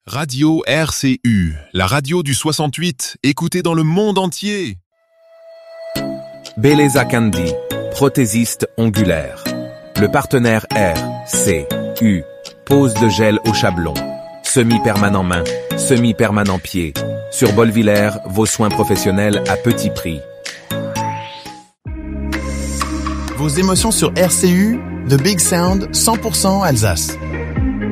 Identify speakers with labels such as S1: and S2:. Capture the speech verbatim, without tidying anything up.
S1: Radio R C U, la radio du soixante-huit, écoutée dans le monde entier.
S2: Beleza Candy, prothésiste ongulaire. Le partenaire R C U, pose de gel au chablon. Semi-permanent main, semi-permanent pied. Sur Bolvillers, vos soins professionnels à petit prix.
S3: Vos émotions sur R C U, The Big Sound, cent pour cent Alsace.